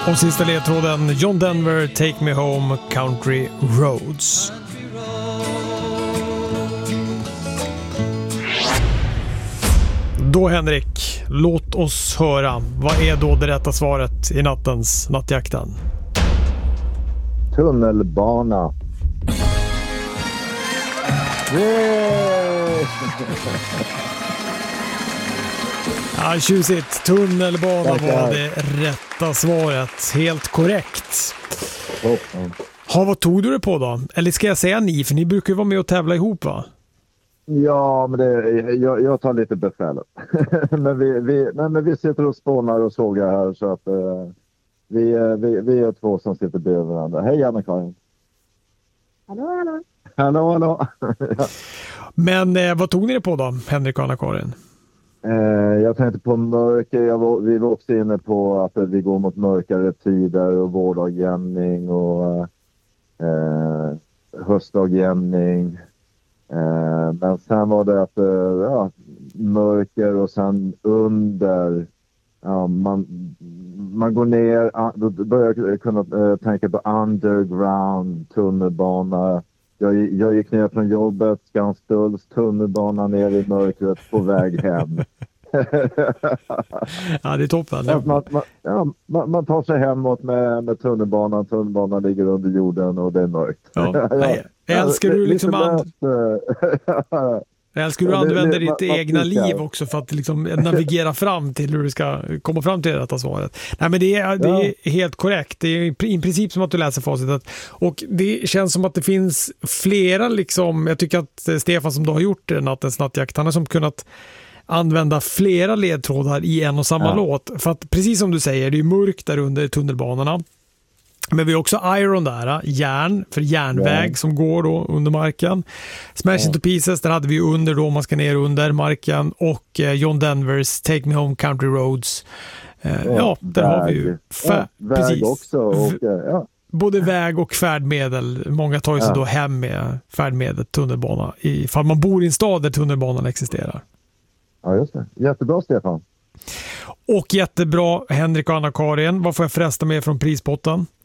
Och sista ledtråden, John Denver, Take Me Home, Country Roads. Då Henrik, låt oss höra. Vad är då det rätta svaret i nattens nattjakten? Tunnelbana. Ja, tjusigt. Tunnelbana var det rätta svaret. Helt korrekt. Vad tog du det på då? Eller ska jag säga ni? För ni brukar ju vara med och tävla ihop, va? Ja, men jag tar lite befälet. men vi sitter och spånar och sågar här, så att vi är två som sitter bredvid varandra. Hej Anna-Karin. Hallå. Men vad tog ni det på då, Henrik och Anna-Karin? Jag tänkte på mörker. Vi var också inne på att vi går mot mörkare tider och vårdagjämning och höstdagjämning. Men sen var det att mörker och sen under, man går ner, då börjar jag kunna tänka på underground, tunnelbana. Jag gick ner från jobbet, Skanstulls tunnelbana ner i mörkret på väg hem. Ja, det är toppen. Man tar sig hemåt med tunnelbanan. Tunnelbanan ligger under jorden och det är mörkt. Ja. Älskar du liksom älskar du använder ditt egna liv också för att liksom navigera fram till hur du ska komma fram till detta svaret? Nej, men det är helt korrekt. Det är i princip som att du läser facitet. Och det känns som att det finns flera liksom, jag tycker att Stefan som du har gjort nattens nattjakt, han har som kunnat använda flera ledtrådar i en och samma låt. För att precis som du säger, det är mörkt där under tunnelbanorna. Men vi har också Iron där, järn, för järnväg som går då under marken. Smash Into Pieces, där hade vi under då, man ska ner under marken. Och John Denvers Take Me Home, Country Roads. Där har vi ju väg precis. Också. Både väg och färdmedel. Många tar ju sig då hem med färdmedel, tunnelbana, ifall man bor i en stad där tunnelbanan existerar. Ja, just det. Jättebra, Stefan. Och jättebra, Henrik och Anna-Karin. Vad får jag förresten med från prispotten?